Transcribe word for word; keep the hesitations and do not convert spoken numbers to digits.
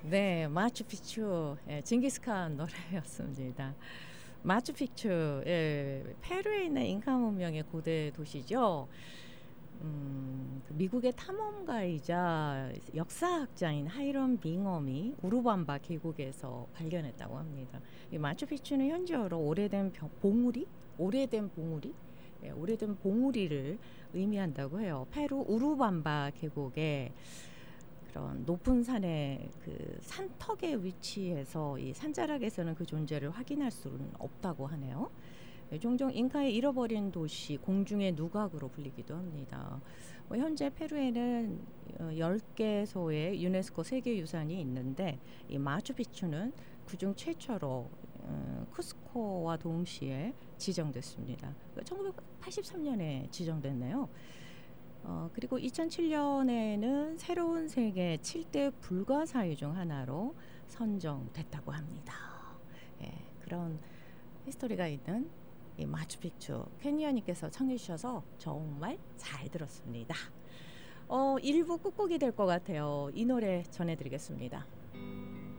네, 마추픽추, 예, 징기스칸 노래였습니다. 마추픽추, 예, 페루에 있는 잉카 문명의 고대 도시죠. 음, 그 미국의 탐험가이자 역사학자인 하이런 빙엄이 우루밤바 계곡에서 발견했다고 합니다. 이 마추픽추는 현지어로 오래된 병- 봉우리, 오래된 봉우리, 예, 오래된 봉우리를 의미한다고 해요. 페루 우루밤바 계곡에 그런 높은 산의 그 산턱에 위치해서 이 산자락에서는 그 존재를 확인할 수는 없다고 하네요. 네, 종종 잉카의 잃어버린 도시, 공중의 누각으로 불리기도 합니다. 뭐 현재 페루에는 어, 열 개소의 유네스코 세계유산이 있는데 이 마추픽추는 그중 최초로 어, 쿠스코와 동시에 지정됐습니다. 천구백팔십삼 년에 지정됐네요. 어, 그리고 이천칠 년에는 새로운 세계 칠 대 불가사의 중 하나로 선정됐다고 합니다. 예, 그런 히스토리가 있는 이 마추픽추 캐니언님께서 청해 주셔서 정말 잘 들었습니다. 어, 일 부 끝곡이 될 것 같아요. 이 노래 전해드리겠습니다.